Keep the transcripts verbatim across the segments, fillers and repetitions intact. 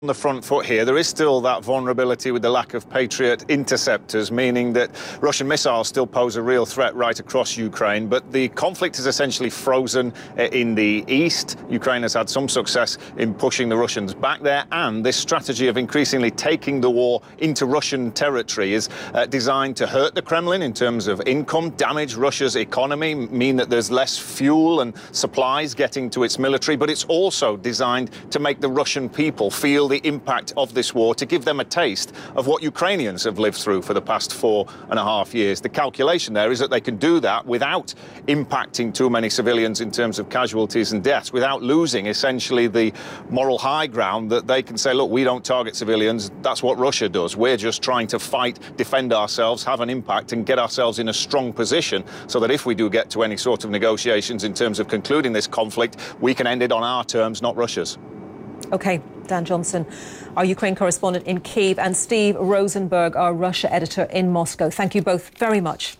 On the front foot here, there is still that vulnerability with the lack of Patriot interceptors, meaning that Russian missiles still pose a real threat right across Ukraine. But the conflict is essentially frozen in the east. Ukraine has had some success in pushing the Russians back there, and this strategy of increasingly taking the war into Russian territory is uh, designed to hurt the Kremlin in terms of income, damage Russia's economy, mean that there's less fuel and supplies getting to its military, but it's also designed to make the Russian people feel the impact of this war, to give them a taste of what Ukrainians have lived through for the past four and a half years. The calculation there is that they can do that without impacting too many civilians in terms of casualties and deaths, without losing essentially the moral high ground that they can say, look, we don't target civilians, that's what Russia does. We're just trying to fight, defend ourselves, have an impact and get ourselves in a strong position so that if we do get to any sort of negotiations in terms of concluding this conflict, we can end it on our terms, not Russia's. OK, Dan Johnson, our Ukraine correspondent in Kyiv, and Steve Rosenberg, our Russia editor in Moscow. Thank you both very much.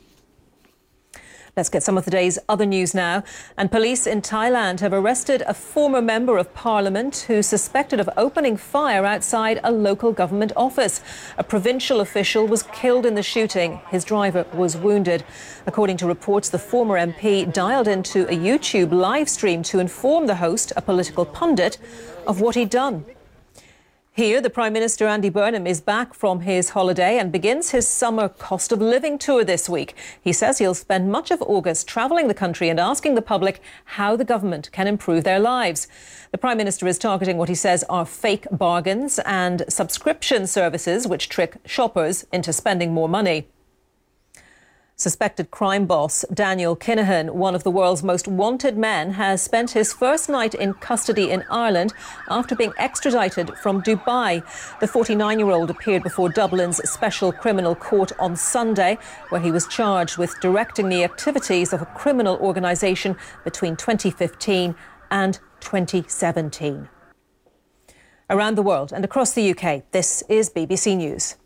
Let's get some of the day's other news now. And police in Thailand have arrested a former member of parliament who's suspected of opening fire outside a local government office. A provincial official was killed in the shooting. His driver was wounded. According to reports, the former M P dialed into a YouTube live stream to inform the host, a political pundit, of what he'd done. Here, the Prime Minister, Andy Burnham, is back from his holiday and begins his summer cost of living tour this week. He says he'll spend much of August travelling the country and asking the public how the government can improve their lives. The Prime Minister is targeting what he says are fake bargains and subscription services which trick shoppers into spending more money. Suspected crime boss Daniel Kinahan, one of the world's most wanted men, has spent his first night in custody in Ireland after being extradited from Dubai. The forty-nine-year-old appeared before Dublin's Special Criminal Court on Sunday, where he was charged with directing the activities of a criminal organisation between twenty fifteen and twenty seventeen. Around the world and across the U K, this is B B C News.